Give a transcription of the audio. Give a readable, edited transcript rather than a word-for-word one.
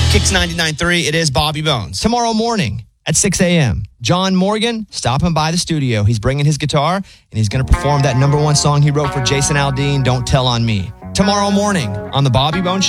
Kicks 99.3, it is Bobby Bones. Tomorrow morning at 6 a.m., John Morgan stopping by the studio. He's bringing his guitar, and he's going to perform that number one song he wrote for Jason Aldean, Don't Tell on Me. Tomorrow morning on The Bobby Bones Show.